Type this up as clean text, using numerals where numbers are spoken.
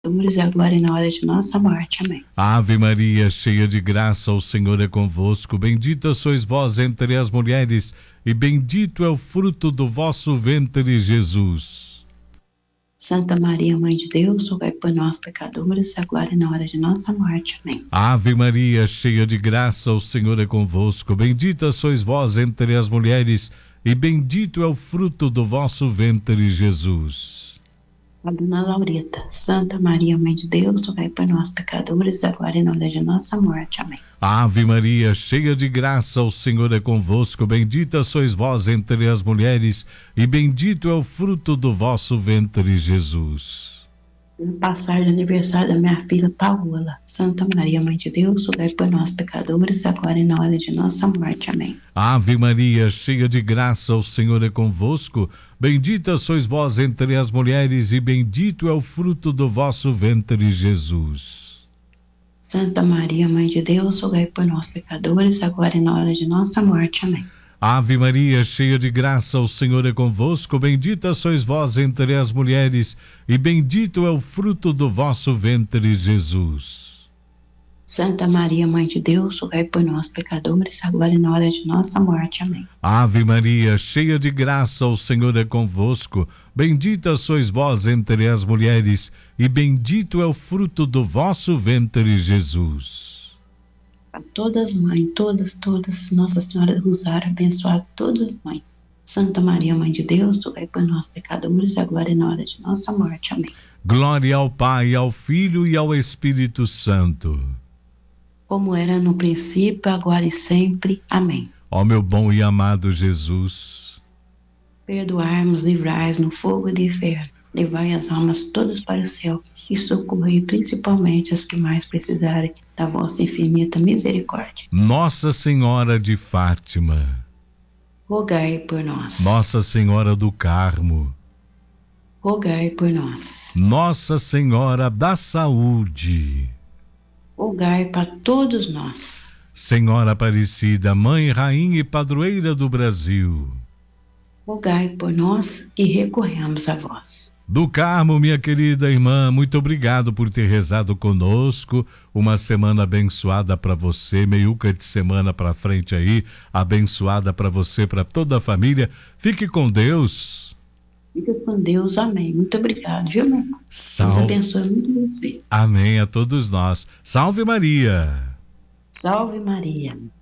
pecadores, agora e na hora de nossa morte. Amém. Ave Maria, cheia de graça, o Senhor é convosco. Bendita sois vós entre as mulheres, e bendito é o fruto do vosso ventre, Jesus. Santa Maria, Mãe de Deus, rogai por nós, pecadores, agora e na hora de nossa morte. Amém. Ave Maria, cheia de graça, o Senhor é convosco. Bendita sois vós entre as mulheres, e bendito é o fruto do vosso ventre, Jesus. A Dona Laureta, Santa Maria, Mãe de Deus, rogai por nós, pecadores, agora e na hora de nossa morte. Amém. Ave Maria, cheia de graça, o Senhor é convosco. Bendita sois vós entre as mulheres, e bendito é o fruto do vosso ventre, Jesus. No passar do aniversário da minha filha Paola, Santa Maria, Mãe de Deus, rogai por nós, pecadores, agora e na hora de nossa morte. Amém. Ave Maria, cheia de graça, o Senhor é convosco. Bendita sois vós entre as mulheres, e bendito é o fruto do vosso ventre, Jesus. Santa Maria, Mãe de Deus, rogai por nós, pecadores, agora e na hora de nossa morte. Amém. Ave Maria, cheia de graça, o Senhor é convosco. Bendita sois vós entre as mulheres, e bendito é o fruto do vosso ventre, Jesus. Santa Maria, Mãe de Deus, rogai por nós, pecadores, agora e na hora de nossa morte. Amém. Ave Maria, cheia de graça, o Senhor é convosco. Bendita sois vós entre as mulheres, e bendito é o fruto do vosso ventre, Jesus. A todas, Mãe, todas, Nossa Senhora do Rosário, abençoar todas, Mãe. Santa Maria, Mãe de Deus, rogai por nós, pecadores, agora e na hora de nossa morte. Amém. Glória ao Pai, ao Filho e ao Espírito Santo. Como era no princípio, agora e sempre. Amém. Ó meu bom e amado Jesus, perdoai-nos, livrai-nos no fogo do inferno, levai as almas todas para o céu e socorrei principalmente as que mais precisarem da vossa infinita misericórdia. Nossa Senhora de Fátima, rogai por nós. Nossa Senhora do Carmo, rogai por nós. Nossa Senhora da Saúde, rogai para todos nós. Senhora Aparecida, Mãe, Rainha e Padroeira do Brasil, rogai por nós e recorremos a vós. Do Carmo, minha querida irmã, muito obrigado por ter rezado conosco. Uma semana abençoada para você, meiuca de semana para frente aí, abençoada para você, para toda a família. Fique com Deus. Fique com Deus, amém. Muito obrigado, viu, meu irmão? Salve. Deus abençoe muito você. Amém a todos nós. Salve Maria. Salve Maria.